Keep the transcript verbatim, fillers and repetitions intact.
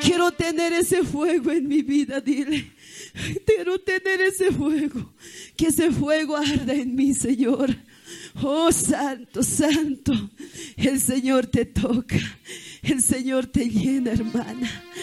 Quiero tener ese fuego en mi vida, dile. Quiero tener ese fuego. Que ese fuego arda en mí, Señor. Oh, santo, santo. El Señor te toca. El Señor te llena, hermana.